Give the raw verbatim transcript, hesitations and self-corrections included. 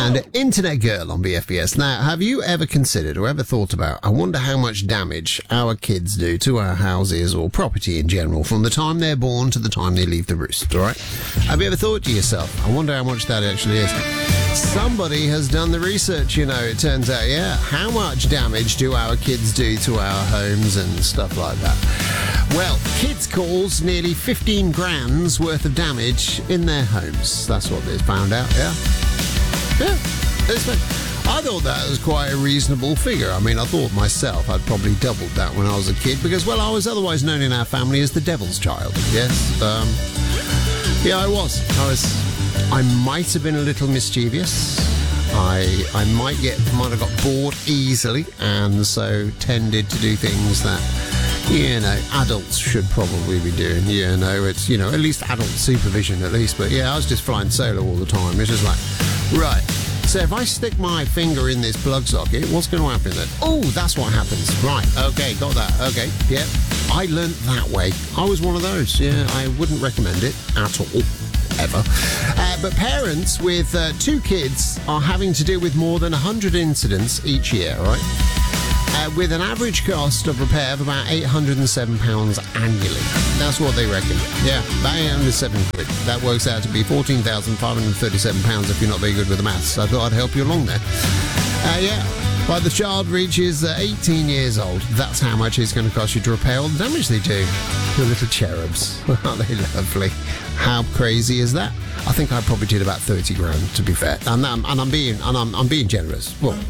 and Internet Girl on B F B S. Now, have you ever considered or ever thought about, I wonder how much damage our kids do to our houses or property in general from the time they're born to the time they leave the roost, all right? Have you ever thought to yourself, I wonder how much that actually is? Somebody has done the research, you know, it turns out, yeah. How much damage do our kids do to our homes and stuff like that? Well, kids cause nearly fifteen grand's worth of damage in their homes. That's what they found out, yeah? Yeah, it's been, I thought that was quite a reasonable figure. I mean, I thought myself I'd probably doubled that when I was a kid because, well, I was otherwise known in our family as the devil's child, yes? Um, yeah, I was. I was... I might have been a little mischievous. I I might get might have got bored easily and so tended to do things that, you know, adults should probably be doing. You know, it's, you know, at least adult supervision at least. But yeah, I was just flying solo all the time. It's just like, right, so if I stick my finger in this plug socket, what's going to happen then? Oh, that's what happens. Right, okay, got that. Okay, yeah. I learnt that way. I was one of those. Yeah, I wouldn't recommend it at all. Ever. Uh, but parents with uh, two kids are having to deal with more than one hundred incidents each year, right? Uh, with an average cost of repair of about eight hundred seven pounds annually. That's what they reckon. Yeah, about eight hundred seven quid. That works out to be fourteen thousand five hundred thirty-seven pounds if you're not very good with the maths. I thought I'd help you along there. Uh, yeah. By the child reaches uh, eighteen years old, that's how much it's going to cost you to repair all the damage they do. The little cherubs. Aren't they lovely? How crazy is that? I think I probably did about thirty grand, to be fair. And, um, and I'm being and I'm, I'm being generous. Well,